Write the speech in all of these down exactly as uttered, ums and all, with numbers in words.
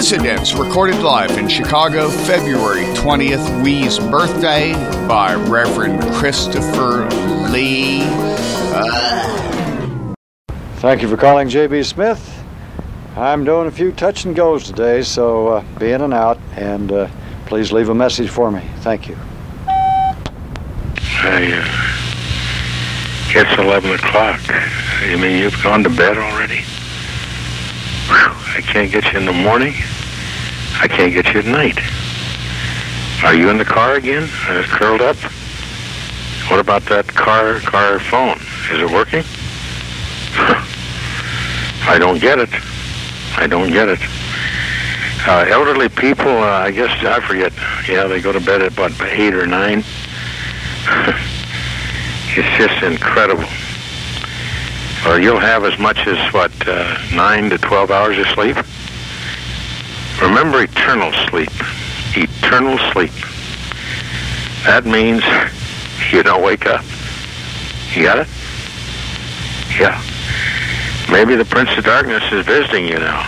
Residents recorded live in Chicago, February twentieth, Wee's birthday by Reverend Christopher Lee. Uh. Thank you for calling J B. Smith. I'm doing a few touch and goes today, so uh, be in and out, and uh, please leave a message for me. Thank you. I, uh, it's eleven o'clock. You mean you've gone to bed already? Whew, I can't get you in the morning. I can't get you at night. Are you in the car again, uh, curled up? What about that car car phone? Is it working? I don't get it. I don't get it. Uh, elderly people, uh, I guess, I forget. Yeah, they go to bed at about eight or nine. It's just incredible. Or you'll have as much as, what, uh, nine to twelve hours of sleep? Remember eternal sleep. Eternal sleep. That means you don't wake up. You got it? Yeah. Maybe the Prince of Darkness is visiting you now.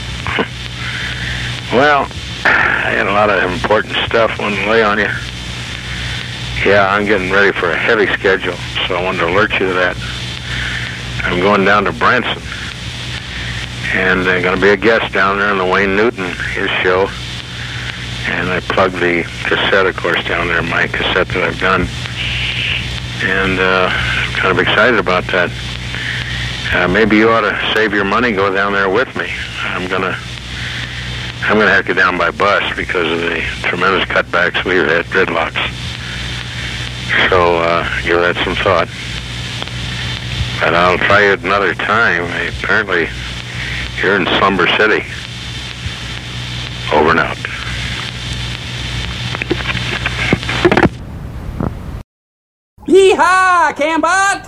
Well, I had a lot of important stuff I wanted to lay on you. Yeah, I'm getting ready for a heavy schedule, so I wanted to alert you to that. I'm going down to Branson, and there's going to be a guest down there on the Wayne Newton, his show, and I plugged the cassette, of course, down there, my cassette that I've done, and uh, I'm kind of excited about that. Uh, maybe you ought to save your money, go down there with me. I'm going to I'm going to have to get down by bus because of the tremendous cutbacks we've had, gridlocks. So uh, give that some thought. But I'll try it another time. Apparently, you're in Slumber City. Over and out. Yee-haw, Cambot!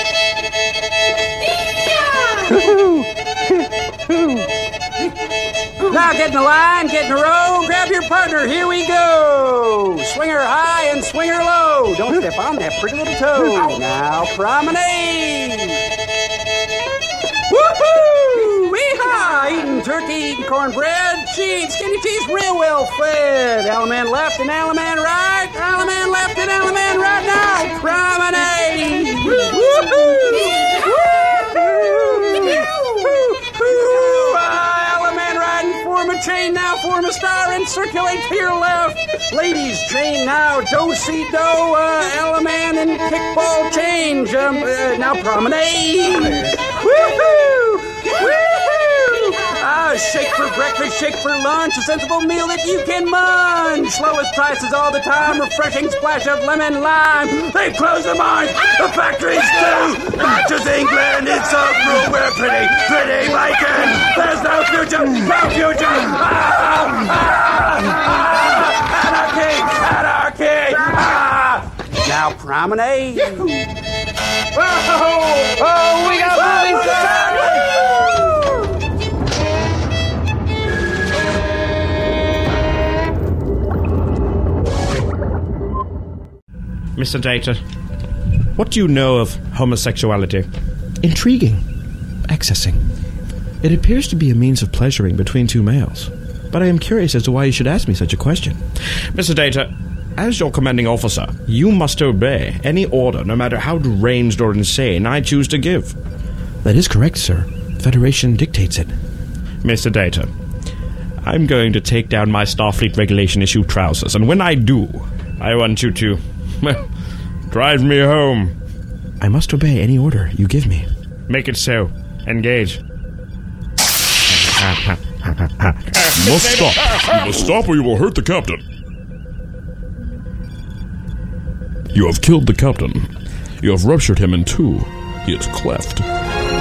Now get in the line, get in a row, grab your partner, here we go! Swing her high and swing her low. Don't step on that pretty little toe. Now promenade! Woohoo! Wee-haw! Eating turkey, eating cornbread, she eats skinny cheese, real well fed. Alaman left and Alaman right, Alaman left and Alaman right. Now promenade! Woohoo! Form a chain now, form a star and circulate to your left. Ladies, chain now, do-si-do, uh, Alaman and kickball change. Um, uh, now promenade. Woohoo! Woohoo! Ah, shake for breakfast, shake for lunch, a sensible meal that you can munch. Lowest prices all the time, refreshing splash of lemon lime. They've closed the mines, the factories too. Not just England, it's a rule. We're pretty, pretty vacant. There's no future, no future. Ah, ah, ah, anarchy, anarchy. Ah. Now promenade. Oh, oh, we got moving sideways. Mister Data, what do you know of homosexuality? Intriguing. Accessing. It appears to be a means of pleasuring between two males. But I am curious as to why you should ask me such a question. Mister Data, as your commanding officer, you must obey any order, no matter how deranged or insane, I choose to give. That is correct, sir. Federation dictates it. Mister Data, I'm going to take down my Starfleet regulation issue trousers, and when I do, I want you to... well, drive me home. I must obey any order you give me. Make it so. Engage. You must stop. You must stop or you will hurt the captain. You have killed the captain. You have ruptured him in two. He is cleft.